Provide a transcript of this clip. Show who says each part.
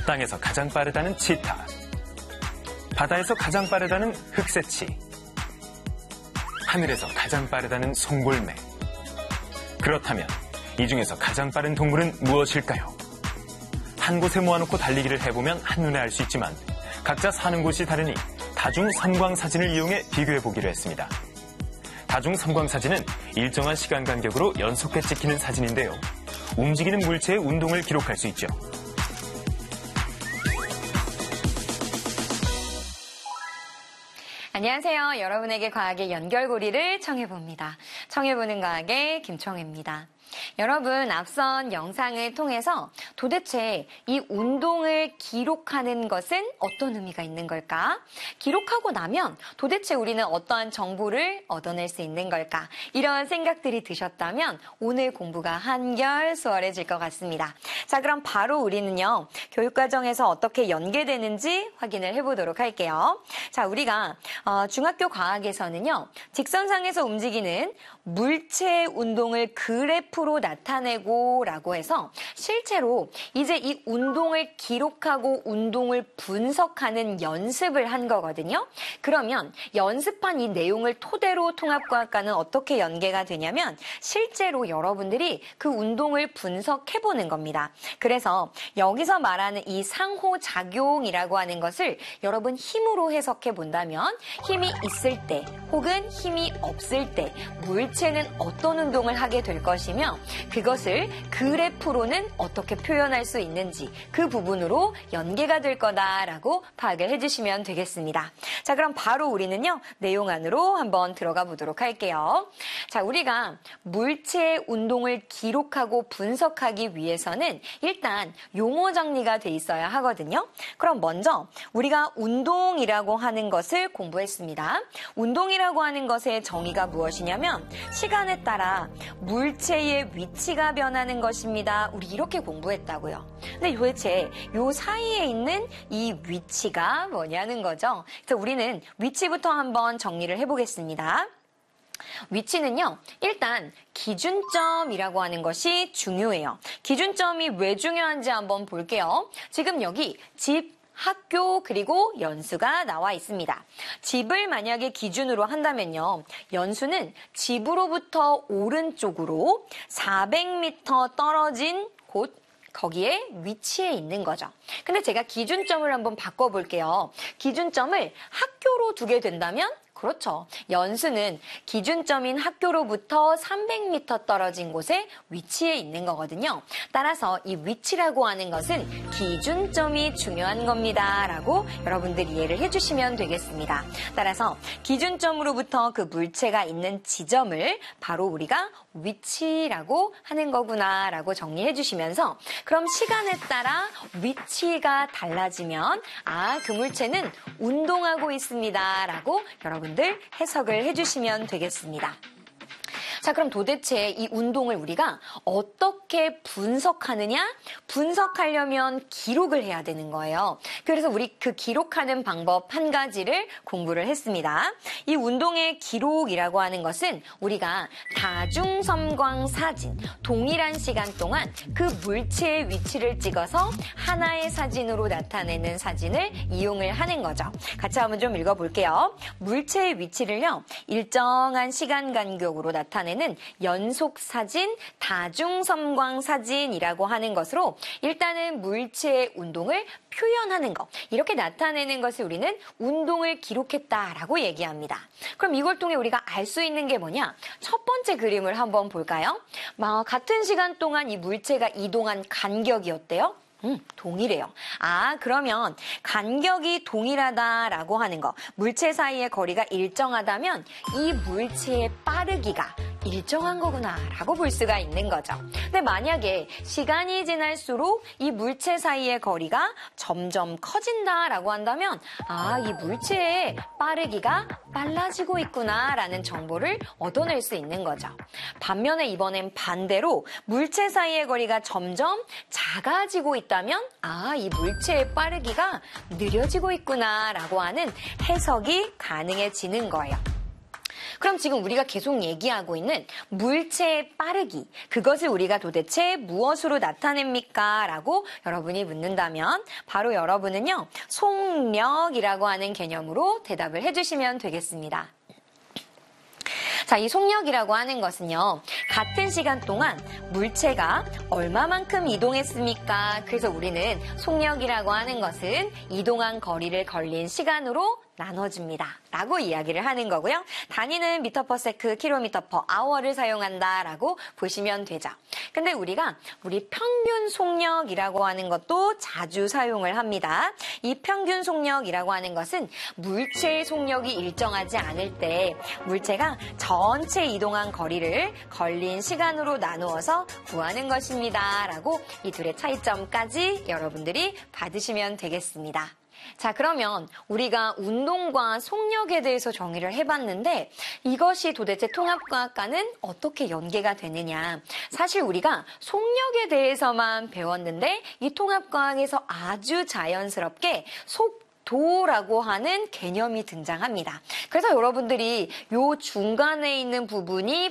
Speaker 1: 땅에서 가장 빠르다는 치타, 바다에서 가장 빠르다는 흑새치, 하늘에서 가장 빠르다는 송골매. 그렇다면 이 중에서 가장 빠른 동물은 무엇일까요? 한 곳에 모아놓고 달리기를 해보면 한눈에 알 수 있지만 각자 사는 곳이 다르니 다중 섬광사진을 이용해 비교해보기로 했습니다. 다중 섬광사진은 일정한 시간 간격으로 연속해 찍히는 사진인데요. 움직이는 물체의 운동을 기록할 수 있죠.
Speaker 2: 안녕하세요. 여러분에게 과학의 연결고리를 청해봅니다. 청해보는 과학의 김청혜입니다. 여러분, 앞선 영상을 통해서 도대체 이 운동을 기록하는 것은 어떤 의미가 있는 걸까? 기록하고 나면 도대체 우리는 어떠한 정보를 얻어낼 수 있는 걸까? 이런 생각들이 드셨다면 오늘 공부가 한결 수월해질 것 같습니다. 자, 그럼 바로 우리는요, 교육과정에서 어떻게 연계되는지 확인을 해보도록 할게요. 자, 우리가 중학교 과학에서는요, 직선상에서 움직이는 물체의 운동을 그래프로 나타내고 라고 해서 실제로 이제 이 운동을 기록하고 운동을 분석하는 연습을 한 거거든요. 그러면 연습한 이 내용을 토대로 통합과학과는 어떻게 연계가 되냐면 실제로 여러분들이 그 운동을 분석해보는 겁니다. 그래서 여기서 말하는 이 상호작용이라고 하는 것을 여러분 힘으로 해석해 본다면 힘이 있을 때 혹은 힘이 없을 때 물체는 어떤 운동을 하게 될 것이며 그것을 그래프로는 어떻게 표현할 수 있는지 그 부분으로 연계가 될 거다라고 파악을 해주시면 되겠습니다. 자, 그럼 바로 우리는요, 내용 안으로 한번 들어가 보도록 할게요. 자, 우리가 물체의 운동을 기록하고 분석하기 위해서는 일단 용어 정리가 돼 있어야 하거든요. 그럼 먼저 우리가 운동이라고 하는 것을 공부했습니다. 운동이라고 하는 것의 정의가 무엇이냐면 시간에 따라 물체의 위치가 변하는 것입니다. 우리 이렇게 공부했다고요. 근데 도대체 요 사이에 있는 이 위치가 뭐냐는 거죠. 그래서 우리는 위치부터 한번 정리를 해보겠습니다. 위치는요, 일단 기준점이라고 하는 것이 중요해요. 기준점이 왜 중요한지 한번 볼게요. 지금 여기 집, 학교 그리고 연수가 나와 있습니다. 집을 만약에 기준으로 한다면요. 연수는 집으로부터 오른쪽으로 400m 떨어진 곳 거기에 위치해 있는 거죠. 근데 제가 기준점을 한번 바꿔볼게요. 기준점을 학교로 두게 된다면 그렇죠. 연수는 기준점인 학교로부터 300m 떨어진 곳에 위치해 있는 거거든요. 따라서 이 위치라고 하는 것은 기준점이 중요한 겁니다. 라고 여러분들이 이해를 해주시면 되겠습니다. 따라서 기준점으로부터 그 물체가 있는 지점을 바로 우리가 위치라고 하는 거구나 라고 정리해 주시면서 그럼 시간에 따라 위치가 달라지면 그 물체는 운동하고 있습니다. 라고 여러분들 해석을 해주시면 되겠습니다. 자, 그럼 도대체 이 운동을 우리가 어떻게 분석하느냐? 분석하려면 기록을 해야 되는 거예요. 그래서 우리 그 기록하는 방법 한 가지를 공부를 했습니다. 이 운동의 기록이라고 하는 것은 우리가 다중섬광 사진, 동일한 시간 동안 그 물체의 위치를 찍어서 하나의 사진으로 나타내는 사진을 이용을 하는 거죠. 같이 한번 좀 읽어볼게요. 물체의 위치를요, 일정한 시간 간격으로 나타내는 연속사진, 다중섬광사진이라고 하는 것으로 일단은 물체의 운동을 표현하는 것, 이렇게 나타내는 것을 우리는 운동을 기록했다라고 얘기합니다. 그럼 이걸 통해 우리가 알 수 있는 게 뭐냐? 첫 번째 그림을 한번 볼까요? 같은 시간 동안 이 물체가 이동한 간격이 어때요? 동일해요. 그러면 간격이 동일하다라고 하는 거, 물체 사이의 거리가 일정하다면 이 물체의 빠르기가 일정한 거구나 라고 볼 수가 있는 거죠. 근데 만약에 시간이 지날수록 이 물체 사이의 거리가 점점 커진다라고 한다면 이 물체의 빠르기가 빨라지고 있구나 라는 정보를 얻어낼 수 있는 거죠. 반면에 이번엔 반대로 물체 사이의 거리가 점점 작아지고 있다면 이 물체의 빠르기가 느려지고 있구나 라고 하는 해석이 가능해지는 거예요. 그럼 지금 우리가 계속 얘기하고 있는 물체의 빠르기, 그것을 우리가 도대체 무엇으로 나타냅니까? 라고 여러분이 묻는다면 바로 여러분은요, 속력이라고 하는 개념으로 대답을 해주시면 되겠습니다. 자, 이 속력이라고 하는 것은요, 같은 시간 동안 물체가 얼마만큼 이동했습니까? 그래서 우리는 속력이라고 하는 것은 이동한 거리를 걸린 시간으로 나눠줍니다. 라고 이야기를 하는 거고요. 단위는 미터 퍼 세크, 킬로미터 퍼 아워를 사용한다 라고 보시면 되죠. 근데 우리 평균 속력이라고 하는 것도 자주 사용을 합니다. 이 평균 속력이라고 하는 것은 물체의 속력이 일정하지 않을 때 물체가 전체 이동한 거리를 걸린 시간으로 나누어서 구하는 것입니다. 라고 이 둘의 차이점까지 여러분들이 받으시면 되겠습니다. 자, 그러면 우리가 운동과 속력에 대해서 정의를 해봤는데 이것이 도대체 통합과학과는 어떻게 연계가 되느냐. 사실 우리가 속력에 대해서만 배웠는데 이 통합과학에서 아주 자연스럽게 도라고 하는 개념이 등장합니다. 그래서 여러분들이 요 중간에 있는 부분이